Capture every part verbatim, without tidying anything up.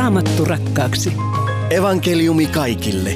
Raamattu rakkaaksi. Evankeliumi kaikille.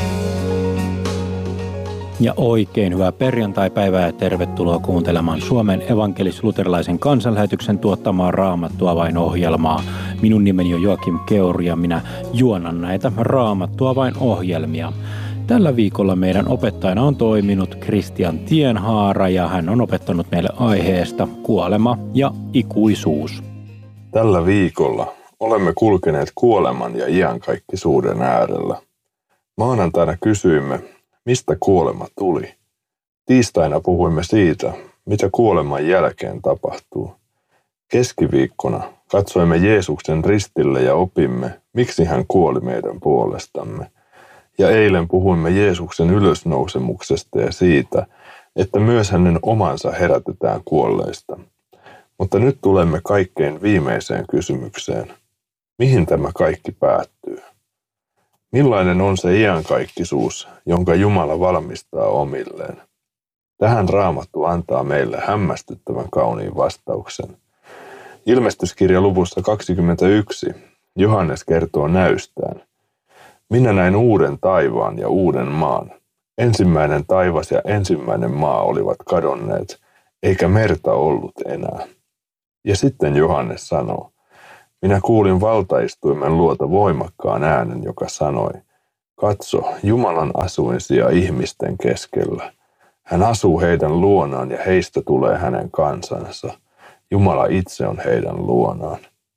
Ja oikein hyvää perjantaipäivää ja tervetuloa kuuntelemaan Suomen evankelis-luterilaisen kansanlähetyksen tuottamaa Raamattua vain -ohjelmaa. Minun nimeni on Joakim Keuri ja minä juonan näitä Raamattua vain -ohjelmia. Tällä viikolla meidän opettajana on toiminut Kristian Tienhaara ja hän on opettanut meille aiheesta kuolema ja ikuisuus. Tällä viikolla olemme kulkeneet kuoleman ja iankaikkisuuden äärellä. Maanantaina kysyimme, mistä kuolema tuli. Tiistaina puhuimme siitä, mitä kuoleman jälkeen tapahtuu. Keskiviikkona katsoimme Jeesuksen ristille ja opimme, miksi hän kuoli meidän puolestamme. Ja eilen puhuimme Jeesuksen ylösnousemuksesta ja siitä, että myös hänen omansa herätetään kuolleista. Mutta nyt tulemme kaikkein viimeiseen kysymykseen. Mihin tämä kaikki päättyy? Millainen on se iankaikkisuus, jonka Jumala valmistaa omilleen? Tähän Raamattu antaa meille hämmästyttävän kauniin vastauksen. Ilmestyskirja luvussa kaksikymmentäyksi Johannes kertoo näystään. Minä näin uuden taivaan ja uuden maan. Ensimmäinen taivas ja ensimmäinen maa olivat kadonneet, eikä merta ollut enää. Ja sitten Johannes sanoo, minä kuulin valtaistuimen luota voimakkaan äänen, joka sanoi, katso, Jumalan asuinsija ihmisten keskellä. Hän asuu heidän luonaan ja heistä tulee hänen kansansa. Jumala itse on heidän luonaan.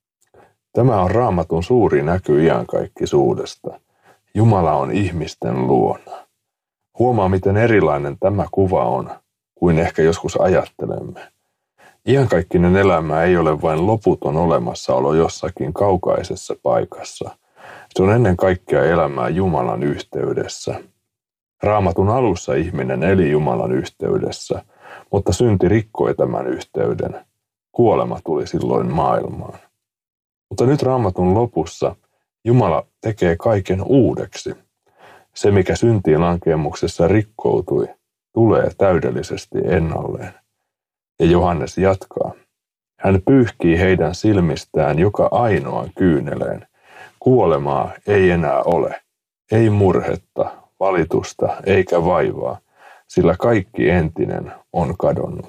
Tämä on Raamatun suuri näky iankaikkisuudesta. Jumala on ihmisten luona. Huomaa, miten erilainen tämä kuva on, kuin ehkä joskus ajattelemme. Iankaikkinen elämä ei ole vain loputon olemassaolo jossakin kaukaisessa paikassa. Se on ennen kaikkea elämää Jumalan yhteydessä. Raamatun alussa ihminen eli Jumalan yhteydessä, mutta synti rikkoi tämän yhteyden. Kuolema tuli silloin maailmaan. Mutta nyt Raamatun lopussa Jumala tekee kaiken uudeksi. Se, mikä syntiin lankemuksessa rikkoutui, tulee täydellisesti ennalleen. Ja Johannes jatkaa. Hän pyyhkii heidän silmistään joka ainoan kyyneleen. Kuolemaa ei enää ole. Ei murhetta, valitusta eikä vaivaa, sillä kaikki entinen on kadonnut.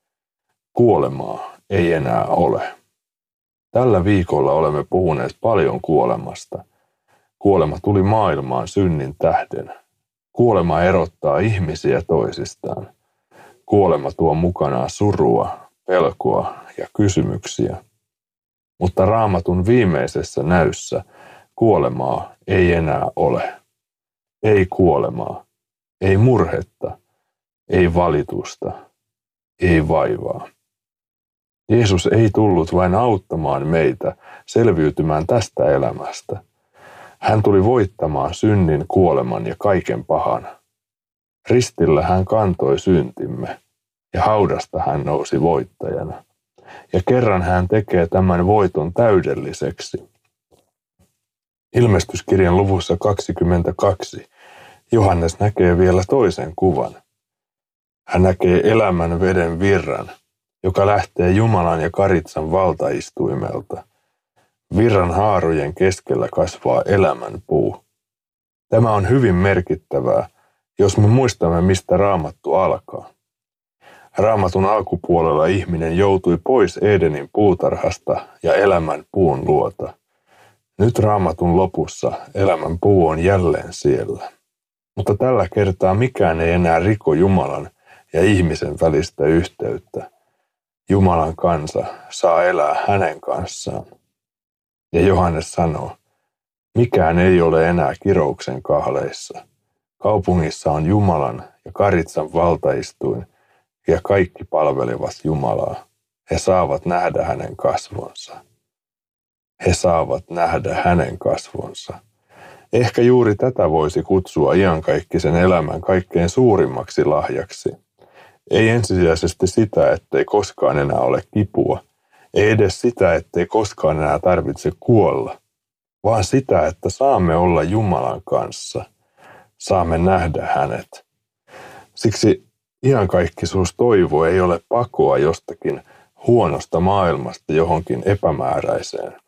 Kuolemaa ei enää ole. Tällä viikolla olemme puhuneet paljon kuolemasta. Kuolema tuli maailmaan synnin tähden. Kuolema erottaa ihmisiä toisistaan. Kuolema tuo mukanaan surua, pelkoa ja kysymyksiä. Mutta Raamatun viimeisessä näyssä kuolemaa ei enää ole. Ei kuolemaa, ei murhetta, ei valitusta, ei vaivaa. Jeesus ei tullut vain auttamaan meitä selviytymään tästä elämästä. Hän tuli voittamaan synnin, kuoleman ja kaiken pahan. Ristillä hän kantoi syntimme ja haudasta hän nousi voittajana. Ja kerran hän tekee tämän voiton täydelliseksi. Ilmestyskirjan luvussa kaksikymmentäkaksi Johannes näkee vielä toisen kuvan. Hän näkee elämän veden virran, joka lähtee Jumalan ja Karitsan valtaistuimelta. Virran haarojen keskellä kasvaa elämän puu. Tämä on hyvin merkittävää, jos me muistamme, mistä Raamattu alkaa. Raamatun alkupuolella ihminen joutui pois Edenin puutarhasta ja elämän puun luota. Nyt Raamatun lopussa elämän puu on jälleen siellä. Mutta tällä kertaa mikään ei enää riko Jumalan ja ihmisen välistä yhteyttä. Jumalan kansa saa elää hänen kanssaan. Ja Johannes sanoo, mikään ei ole enää kirouksen kahleissa. Kaupungissa on Jumalan ja Karitsan valtaistuin ja kaikki palvelevat Jumalaa. He saavat nähdä hänen kasvonsa. He saavat nähdä hänen kasvonsa. Ehkä juuri tätä voisi kutsua iankaikkisen elämän kaikkein suurimmaksi lahjaksi. Ei ensisijaisesti sitä, ettei koskaan enää ole kipua. Ei edes sitä, ettei koskaan enää tarvitse kuolla. Vaan sitä, että saamme olla Jumalan kanssa. Saamme nähdä hänet. Siksi iankaikkisuus toivo ei ole pakoa jostakin huonosta maailmasta johonkin epämääräiseen.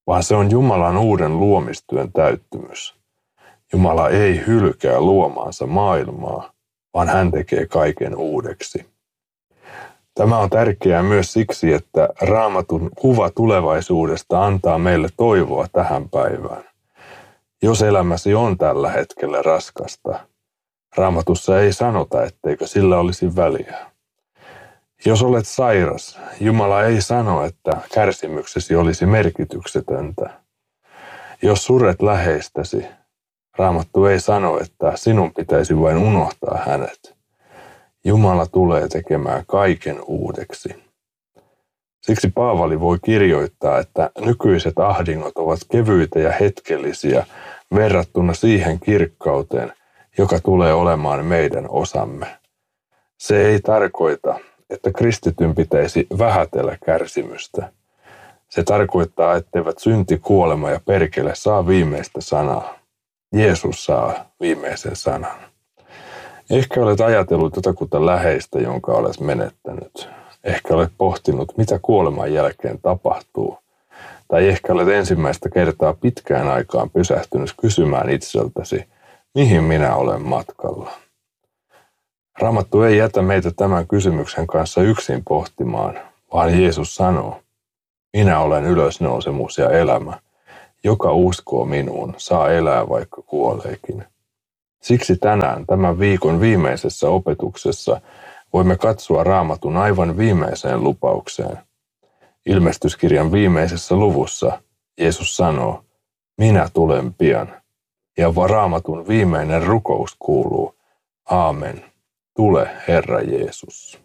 vaan se on Jumalan uuden luomistyön täyttymys. Jumala ei hylkää luomaansa maailmaa, vaan hän tekee kaiken uudeksi. Tämä on tärkeää myös siksi, että Raamatun kuva tulevaisuudesta antaa meille toivoa tähän päivään. Jos elämäsi on tällä hetkellä raskasta, Raamatussa ei sanota, etteikö sillä olisi väliä. Jos olet sairas, Jumala ei sano, että kärsimyksesi olisi merkityksetöntä. Jos suret läheistäsi, Raamattu ei sano, että sinun pitäisi vain unohtaa hänet. Jumala tulee tekemään kaiken uudeksi. Siksi Paavali voi kirjoittaa, että nykyiset ahdingot ovat kevyitä ja hetkellisiä verrattuna siihen kirkkauteen, joka tulee olemaan meidän osamme. Se ei tarkoita, että kristityn pitäisi vähätellä kärsimystä. Se tarkoittaa, etteivät synti, kuolema ja perkele saa viimeistä sanaa. Jeesus saa viimeisen sanan. Ehkä olet ajatellut jotakuta läheistä, jonka olet menettänyt. Ehkä olet pohtinut, mitä kuoleman jälkeen tapahtuu. Tai ehkä olet ensimmäistä kertaa pitkään aikaan pysähtynyt kysymään itseltäsi, mihin minä olen matkalla. Raamattu ei jätä meitä tämän kysymyksen kanssa yksin pohtimaan, vaan Jeesus sanoo, minä olen ylösnousemus ja elämä. Joka uskoo minuun, saa elää vaikka kuoleekin. Siksi tänään tämän viikon viimeisessä opetuksessa voimme katsoa Raamatun aivan viimeiseen lupaukseen. Ilmestyskirjan viimeisessä luvussa Jeesus sanoo, minä tulen pian. Ja Raamatun viimeinen rukous kuuluu, aamen, tule Herra Jeesus.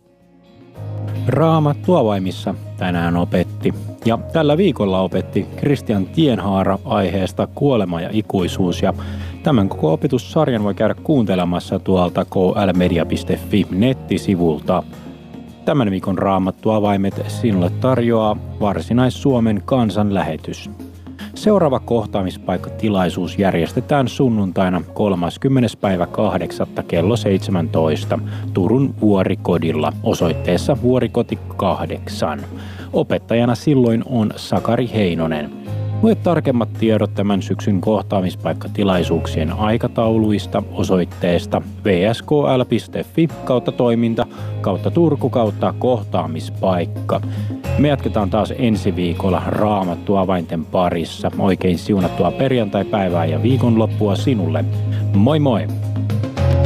Raamattu avaimissa tänään opetti. Ja tällä viikolla opetti Kristian Tienhaara aiheesta kuolema ja ikuisuus. Ja tämän koko opetussarjan voi käydä kuuntelemassa tuolta k l media piste f i nettisivulta. Tämän viikon Raamattu avaimet sinulle tarjoaa Varsinais-Suomen kansanlähetys. Seuraava kohtaamispaikkatilaisuus järjestetään sunnuntaina kolmaskymmenes päivä kahdeksatta kello seitsemäntoista Turun Vuorikodilla osoitteessa Vuorikoti kahdeksan. Opettajana silloin on Sakari Heinonen. Luet tarkemmat tiedot tämän syksyn kohtaamispaikkatilaisuuksien aikatauluista osoitteesta w s k l piste f i kautta toiminta kautta Turku kautta kohtaamispaikka. Me jatketaan taas ensi viikolla Raamattu avainten parissa. Oikein siunattua perjantaipäivää ja viikonloppua sinulle. Moi moi!